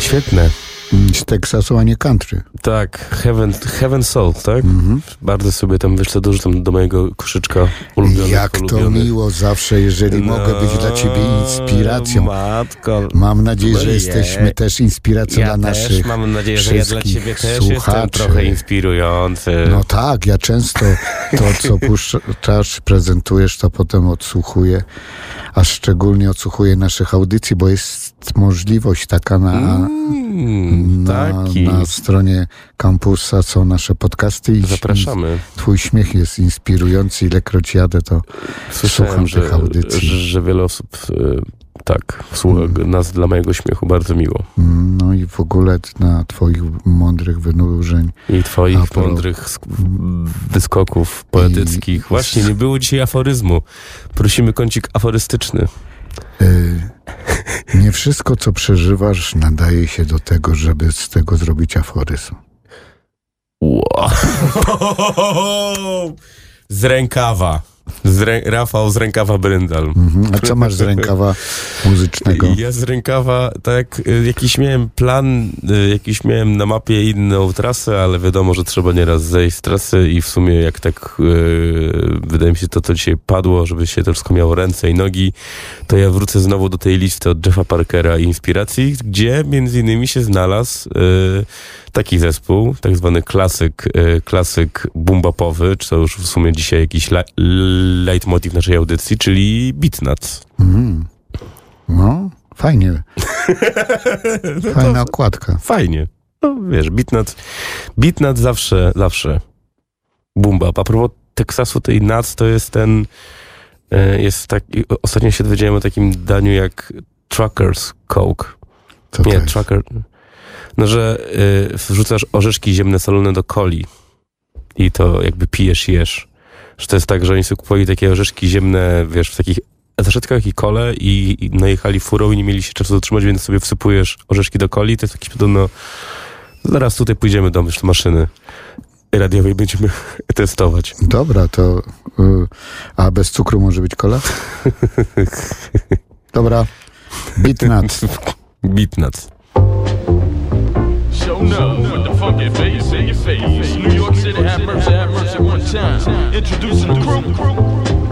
Świetne. Z Teksasu, a nie country. Tak, Heaven Soul, tak? Bardzo sobie tam, wiesz co, dorzucam do mojego koszyczka ulubionych. Jak to miło zawsze, jeżeli mogę być dla ciebie inspiracją. Matko. Mam nadzieję, że jesteśmy też inspiracją dla naszych mam nadzieję, że ja dla ciebie też słuchaczy. jestem trochę inspirujący. No tak, ja często to, co puszczasz, prezentujesz, to potem odsłuchuję, a szczególnie odsłuchuję naszych audycji, bo jest możliwość taka na stronie kampusa są nasze podcasty i zapraszamy. Twój śmiech jest inspirujący, ilekroć jadę, to słucham tych audycji. Że wiele osób słucha nas dla mojego śmiechu, bardzo miło. No i w ogóle na twoich mądrych wynurzeń. I twoich mądrych wyskoków poetyckich. Właśnie, nie było dzisiaj aforyzmu. Prosimy kącik aforystyczny. Nie wszystko, co przeżywasz, nadaje się do tego, żeby z tego zrobić aforyzm. Wow. Z rękawa. Rafał z rękawa Bryndal. A co masz z rękawa muzycznego? Ja z rękawa, tak, jakiś miałem plan, jakiś miałem na mapie inną trasę, ale wiadomo, że trzeba nieraz zejść z trasy i w sumie jak tak wydaje mi się to dzisiaj padło, żeby się to wszystko miało ręce i nogi, to ja wrócę znowu do tej listy od Jeffa Parkera i inspiracji, gdzie między innymi się znalazł taki zespół, tak zwany klasyk boom-bapowy, czy to już w sumie dzisiaj jakiś leitmotiv naszej audycji, czyli Beatnuts. No, fajnie. Fajna okładka. Fajnie. No wiesz, Beatnuts zawsze boom-bap. A propos Teksasu, tej Nuts, to jest jest taki, ostatnio się dowiedziałem o takim daniu jak Trucker's Coke. Co nie, to jest? Trucker... No, że wrzucasz orzeszki ziemne solone do coli i to jakby pijesz, jesz. Że to jest tak, że oni sobie kupowali takie orzeszki ziemne, wiesz, w takich zaszetkach i kole i najechali furą i nie mieli się czasu zatrzymać, więc sobie wsypujesz orzeszki do coli. To jest jakiś podobno... Zaraz tutaj pójdziemy do maszyny radiowej, będziemy testować. Dobra, to... a bez cukru może być kola? Dobra. Beatnuts. Beatnuts. Show enough with the funky bass in your face. New York City had mercy one time. Introducing the crew.